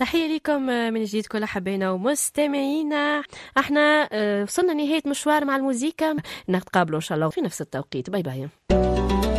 تحية لكم من جديد كل حبينا ومستمعينا. احنا وصلنا نهاية مشوار مع الموسيقى، نتقابلوا ان شاء الله في نفس التوقيت. باي باي.